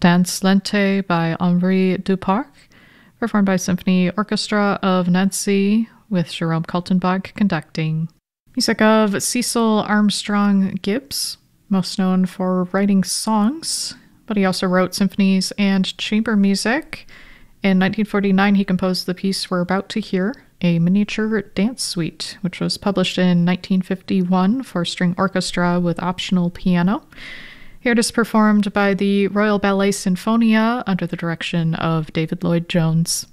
Danse Lente by Henri Duparc, performed by Symphony Orchestra of Nancy with Jerome Kaltenbach conducting. Music of Cecil Armstrong Gibbs, most known for writing songs, but he also wrote symphonies and chamber music. In 1949, he composed the piece we're about to hear, a miniature dance suite, which was published in 1951 for string orchestra with optional piano. Here it is performed by the Royal Ballet Sinfonia under the direction of David Lloyd-Jones.